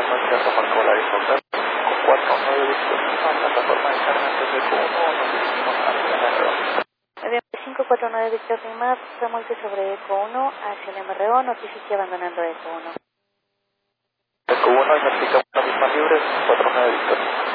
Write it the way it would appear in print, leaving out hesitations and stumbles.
Noticia marcó la hotel 49 Víctor Lima, plataforma de carga CFQ1, nos dirigimos a MRO. 549 Víctor Lima, remolque sobre ECO 1 hacia el MRO, notifique abandonando ECO 1. ECO 1 y notifica una misma libre, 49 Víctor Lima.